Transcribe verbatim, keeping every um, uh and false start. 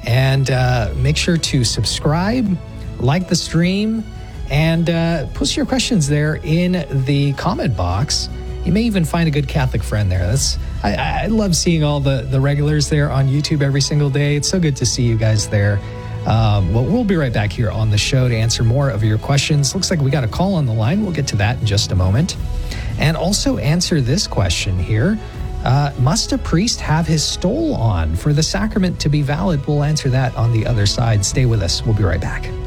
And uh, make sure to subscribe, like the stream, and uh, post your questions there in the comment box. You may even find a good Catholic friend there. That's I, I love seeing all the, the regulars there on YouTube every single day. It's so good to see you guys there. Um, well, we'll be right back here on the show to answer more of your questions. Looks like we got a call on the line. We'll get to that in just a moment. And also answer this question here. Uh, must a priest have his stole on for the sacrament to be valid? We'll answer that on the other side. Stay with us. We'll be right back.